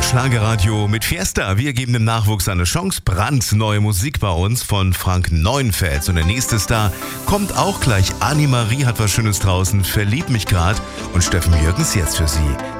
Schlagerradio mit Fiesta. Wir geben dem Nachwuchs eine Chance. Brandneue Musik bei uns von Frank Neuenfels. Und der nächste Star kommt auch gleich. Annemarie hat was Schönes draußen, verliebt mich grad. Und Steffen Jürgens jetzt für Sie.